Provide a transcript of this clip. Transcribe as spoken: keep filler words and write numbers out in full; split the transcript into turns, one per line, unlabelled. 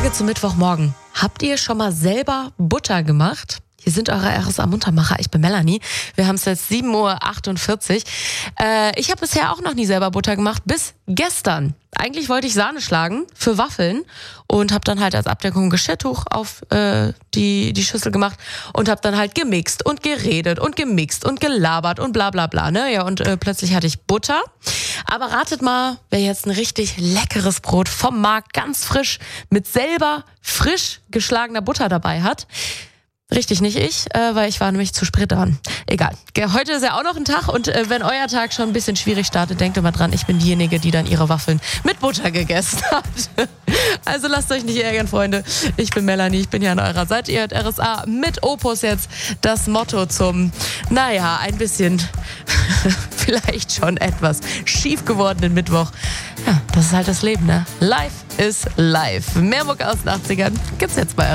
Frage zum Mittwochmorgen. Habt ihr schon mal selber Butter gemacht? Hier sind eure R S A-Muntermacher. Ich bin Melanie. Wir haben es jetzt sieben Uhr achtundvierzig. Äh, ich habe bisher auch noch nie selber Butter gemacht, bis gestern. Eigentlich wollte ich Sahne schlagen für Waffeln und habe dann halt als Abdeckung ein Geschirrtuch auf äh, die, die Schüssel gemacht und habe dann halt gemixt und geredet und gemixt und gelabert und bla bla bla. Ne? Ja, und äh, plötzlich hatte ich Butter. Aber ratet mal, wer jetzt ein richtig leckeres Brot vom Markt, ganz frisch, mit selber frisch geschlagener Butter dabei hat. Richtig, nicht ich, äh, weil ich war nämlich zu spät dran. Egal. Heute ist ja auch noch ein Tag und äh, wenn euer Tag schon ein bisschen schwierig startet, denkt immer dran, ich bin diejenige, die dann ihre Waffeln mit Butter gegessen hat. Also lasst euch nicht ärgern, Freunde. Ich bin Melanie, ich bin hier an eurer Seite. Ihr hört R S A mit Opus jetzt das Motto zum, naja, ein bisschen, vielleicht schon etwas schief gewordenen Mittwoch. Ja, das ist halt das Leben, ne? Life is life. Mehr Mucke aus den achtzigern gibt's jetzt bei R S A.